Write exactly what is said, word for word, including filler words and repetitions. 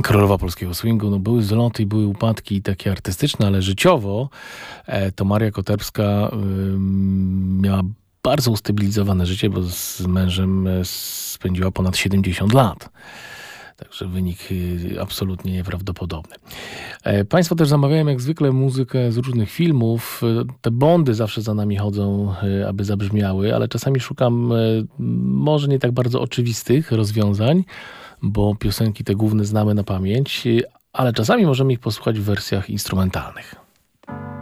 królowa polskiego swingu. No, były zloty, były upadki takie artystyczne, ale życiowo e, to Maria Koterbska e, miała bardzo ustabilizowane życie, bo z mężem e, spędziła ponad siedemdziesiąt lat. Także wynik e, absolutnie nieprawdopodobny. E, Państwo też zamawiają jak zwykle muzykę z różnych filmów. E, te bondy zawsze za nami chodzą, e, aby zabrzmiały, ale czasami szukam e, może nie tak bardzo oczywistych rozwiązań, bo piosenki te główne znamy na pamięć, ale czasami możemy ich posłuchać w wersjach instrumentalnych.